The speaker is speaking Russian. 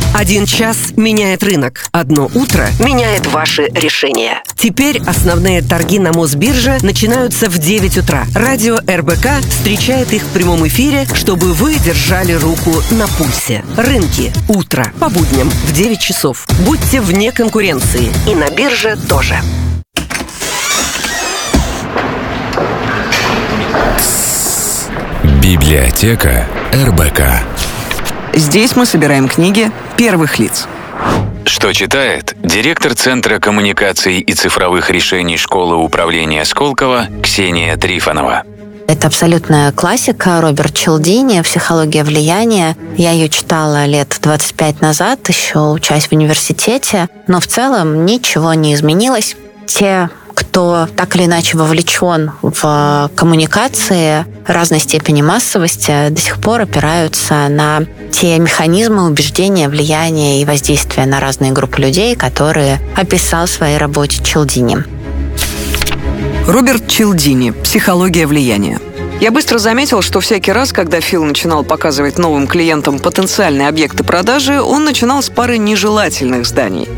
1 час меняет рынок. Одно утро меняет ваши решения. Теперь основные торги на Мосбирже начинаются в 9 утра. Радио РБК встречает их в прямом эфире, чтобы вы держали руку на пульсе. Рынки. Утро. По будням в 9 часов. Будьте вне конкуренции. И на бирже тоже. Библиотека РБК. Здесь мы собираем книги первых лиц. Что читает директор Центра коммуникаций и цифровых решений Школы управления Сколково Ксения Трифонова. Это абсолютная классика. Роберт Чалдини «Психология влияния». Я ее читала лет 25 назад, еще учась в университете, но в целом ничего не изменилось. Те, кто так или иначе вовлечен в коммуникации разной степени массовости, до сих пор опираются на те механизмы убеждения, влияния и воздействия на разные группы людей, которые описал в своей работе Чалдини. Роберт Чалдини «Психология влияния». Я быстро заметил, что всякий раз, когда Фил начинал показывать новым клиентам потенциальные объекты продажи, он начинал с пары нежелательных зданий.